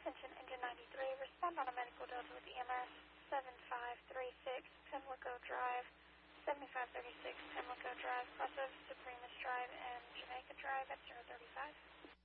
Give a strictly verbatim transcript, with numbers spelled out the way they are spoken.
Attention, Engine ninety-three, respond on a medical delta with E M S seven five three six, Pimlico Drive, seventy-five thirty-six, Pimlico Drive, plus of Supremus Drive and Jamaica Drive at zero thirty-five.